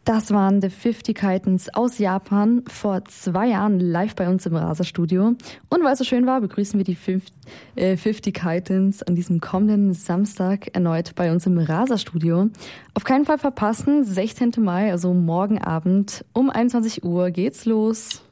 Das waren The 50 Titans aus Japan, vor 2 Jahren live bei uns im Raserstudio. Und weil es so schön war, begrüßen wir die 50 Titans an diesem kommenden Samstag erneut bei uns im Raserstudio. Auf keinen Fall verpassen, 16. Mai, also morgen Abend um 21 Uhr geht's los.